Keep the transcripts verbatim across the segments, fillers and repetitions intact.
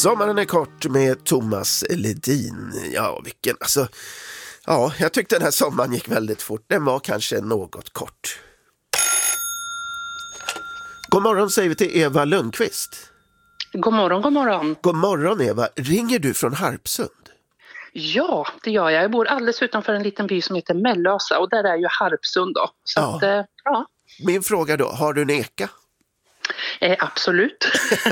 Sommaren är kort med Thomas Ledin. Ja, vilken, alltså, ja, jag tyckte den här sommaren gick väldigt fort. Den var kanske något kort. God morgon säger vi till Eva Lundqvist. God morgon, god morgon. God morgon Eva. Ringer du från Harpsund? Ja, det gör jag. Jag bor alldeles utanför en liten by som heter Mellösa och där är ju Harpsund då. Så ja. Att, eh, ja. Min fråga då, har du en eka? Eh, absolut.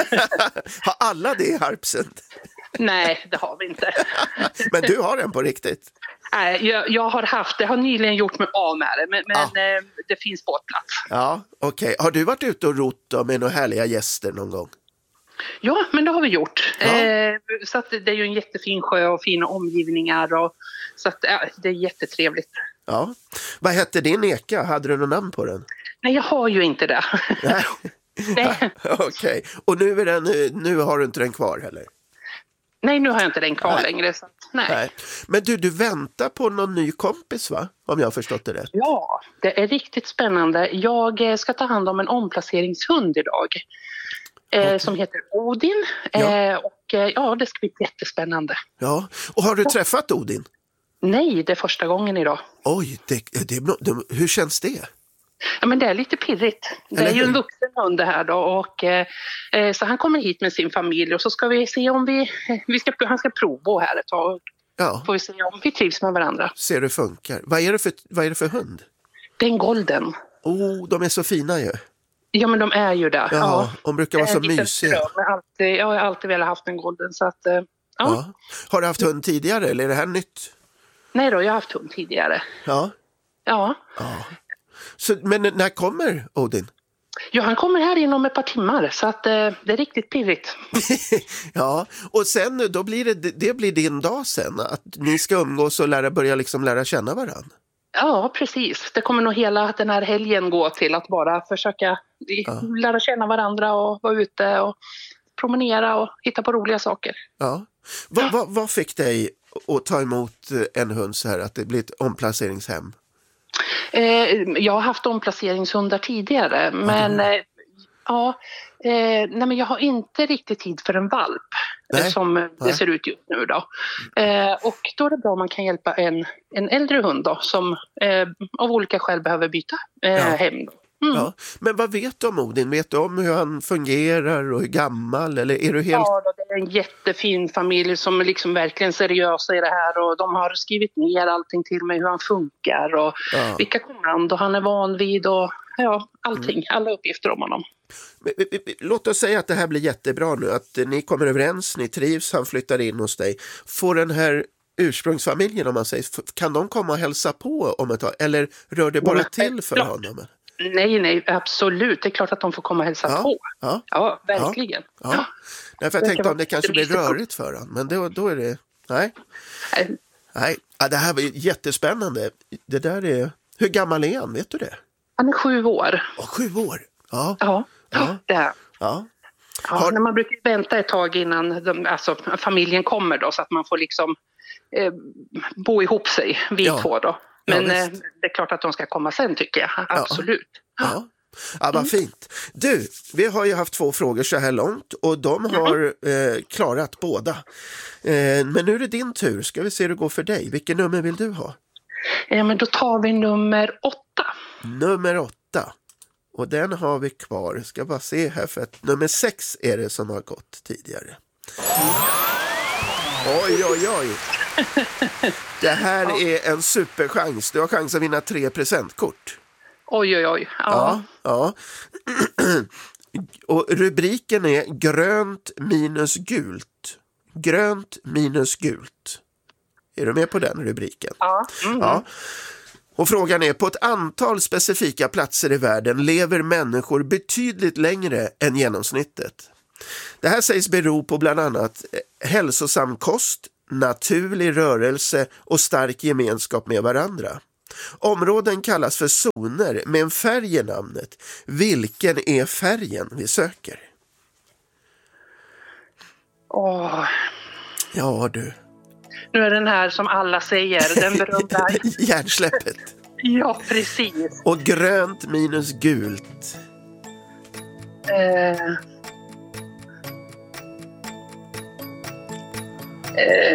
Har alla det i Harpsund? Nej, det har vi inte. Men du har den på riktigt? Nej, jag, jag har haft, det har nyligen gjort mig av med det, men, men ah. eh, det finns på plats. Ja, okej. Okay. Har du varit ute och rott då med några härliga gäster någon gång? Ja, men det har vi gjort. Ja. Eh, så att det är ju en jättefin sjö och fina omgivningar. Och, så att, ja, det är jättetrevligt. Ja. Vad hette din eka? Hade du någon namn på den? Nej, jag har ju inte det. Nej. Nej. Okej. Okay. Och nu, är den, nu har du inte den kvar heller? Nej, nu har jag inte den kvar nej. längre. Så, nej. nej. Men du, du väntar på någon ny kompis va? Om jag har förstått det rätt. Ja, det är riktigt spännande. Jag ska ta hand om en omplaceringshund idag. Okay. Som heter Odin. Ja. Eh, och eh, ja, det ska bli jättespännande. Ja, och har du träffat Odin? Nej, det är första gången idag. Oj, det, det, det, hur känns det? Ja, men det är lite pirrigt. Det Eller är ju en vuxen hund det här då. Och, eh, så han kommer hit med sin familj och så ska vi se om vi, vi ska, han ska prova här ett tag. Ja. Får vi se om vi trivs med varandra. Se hur det funkar. Vad är det för, vad är det för hund? Det är en golden. Oh, de är så fina ju. Ja, men de är ju där. Ja, ja. De brukar vara så mysiga. Jag har, alltid, jag har alltid velat haft en golden. Så att, ja. Ja. Har du haft hund tidigare eller är det här nytt? Nej då, jag har haft hund tidigare. Ja. Ja. ja. Så, men när kommer Odin? Ja, han kommer här inom ett par timmar så att eh, det är riktigt pirrigt. Ja, och sen då blir det, det blir din dag sen att ni ska umgås och lära, börja liksom lära känna varandra. Ja, precis. Det kommer nog hela den här helgen gå till att bara försöka ja. lära känna varandra och vara ute och promenera och hitta på roliga saker. Ja. Vad, ja. vad, vad fick dig att ta emot en hund så här, att det blir ett omplaceringshem? Eh, jag har haft omplaceringshundar tidigare, men mm. eh, ja, eh, nej, men jag har inte riktigt tid för en valp nej. som nej. det ser ut just nu då. Eh, och då är det bra om man kan hjälpa en, en äldre hund då, som eh, av olika skäl behöver byta eh, ja. hem då. Mm. Ja. Men vad vet du om Odin? Vet du om hur han fungerar och hur gammal? Eller är du helt... Ja, det är en jättefin familj som är liksom verkligen seriösa i det här. Och de har skrivit ner allting till mig, hur han funkar och ja. vilka kommando han är van vid och ja, allting, mm. alla uppgifter om honom. Låt oss säga att det här blir jättebra nu, att ni kommer överens, ni trivs, han flyttar in hos dig. Får den här ursprungsfamiljen, om man säger, kan de komma och hälsa på om ett tag? Eller rör det bara till för honom? Nej, nej, absolut. Det är klart att de får komma och hälsa ja, på. Ja, ja verkligen. Ja. Ja. Därför jag tänkte om det kanske blir rörigt för honom. Men då, då är det... Nej. Nej. nej. Ja, det här var jättespännande. Det där är... Hur gammal är han? Vet du det? Han är sju år. Oh, sju år? Ja. Ja, ja. det är. Ja. Ja, Har... när man brukar vänta ett tag innan de, alltså, familjen kommer då, så att man får liksom eh, bo ihop sig, vi ja. två då. Men ja, det är klart att de ska komma sen tycker jag, absolut. Ja, ja. ja vad fint. Du, vi har ju haft två frågor så här långt och de har mm. eh, klarat båda. Eh, men nu är det din tur, ska vi se hur det går för dig. Vilken nummer vill du ha? Ja, men då tar vi nummer åtta. Nummer åtta. Och den har vi kvar. Ska bara se här för att nummer sex är det som har gått tidigare. Oj, oj, oj. Det här ja. är en superchans. Du har chans att vinna tre presentkort. Oj, oj, oj. Ja. ja, ja. Och rubriken är grönt minus gult. Grönt minus gult. Är du med på den rubriken? Ja. Mm. ja. Och frågan är, på ett antal specifika platser i världen lever människor betydligt längre än genomsnittet. Det här sägs bero på bland annat hälsosam kost, naturlig rörelse och stark gemenskap med varandra. Områden kallas för zoner med en färg i namnet. Vilken är färgen vi söker? Åh. Ja du. Nu är den här som alla säger, den berömda... Hjärnsläppet. Ja, precis. Och grönt minus gult. Eh... Eh,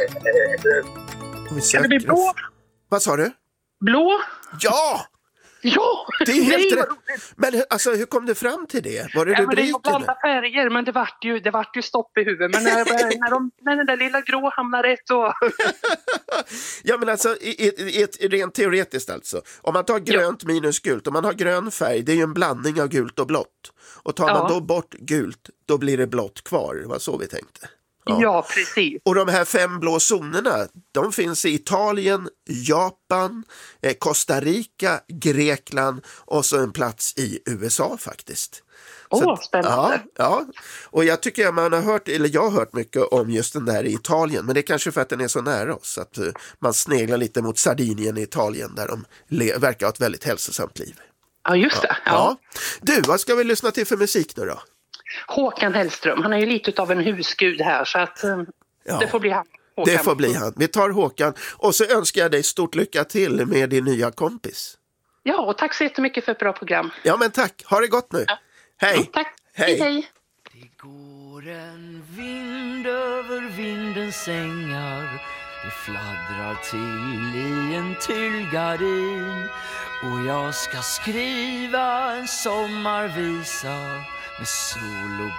kan det bli blå? Vad sa du? Blå? Ja! Ja! Det är helt Nej, rätt. Men alltså, hur kom du fram till det? Var det ja, rubriken? det var blanda färger, men det vart ju, det vart ju stopp i huvudet. Men när, när, de, när den där lilla grå hamnar rätt så... Ja, men alltså, i, i, i ett, rent teoretiskt alltså. Om man tar grönt ja. minus gult, om man har grön färg, det är ju en blandning av gult och blått. Och tar ja. man då bort gult, då blir det blått kvar. Det var så vi tänkte. Ja. ja, precis. Och de här fem blå zonerna, de finns i Italien, Japan, eh, Costa Rica, Grekland och så en plats i U S A faktiskt. Åh, oh, spännande. Ja, ja, och jag tycker att man har hört, eller jag har hört mycket om just den där i Italien, men det är kanske för att den är så nära oss, att uh, man sneglar lite mot Sardinien i Italien där de le- verkar ha ett väldigt hälsosamt liv. Ja, just det. Ja. Ja. Du, vad ska vi lyssna till för musik nu då? Håkan Hellström, han är ju lite av en husgud här, så att um, ja. det får bli han. Håkan. Det får bli han. Vi tar Håkan och så önskar jag dig stort lycka till med din nya kompis. Ja, och tack så jättemycket för ett bra program. Ja, men tack. Ha det gott nu. Ja. Hej. Ja, tack. Hej. Hej. Det går en vind över vindens ängar. Det fladdrar till i en tyllgardin. Och jag ska skriva en sommarvisa med sol och